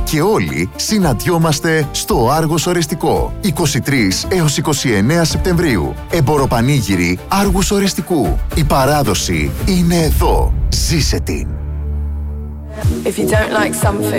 και όλοι συναντιόμαστε στο Άργος Ορεστικό. 23 έως 29 Σεπτεμβρίου. Εμποροπανήγυρη Άργους Ορεστικού. Η παράδοση είναι εδώ. Ζήσε την. If you don't like something